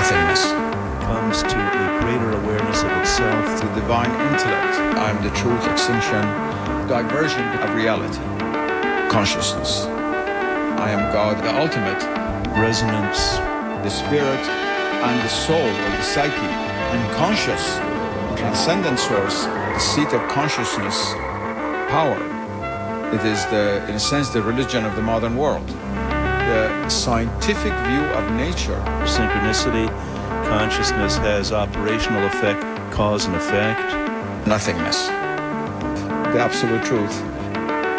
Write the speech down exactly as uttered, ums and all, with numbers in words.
nothingness. Comes to a greater awareness of itself. The divine intellect. I am the truth, extinction, diversion of reality. Consciousness. I am God, the ultimate. Resonance. The spirit and the soul, or the psyche. Unconscious, transcendent source, the seat of consciousness, power. It is, the, in a sense, the religion of the modern world. The scientific view of nature. Synchronicity. Consciousness has operational effect, cause and effect. Nothingness. The absolute truth.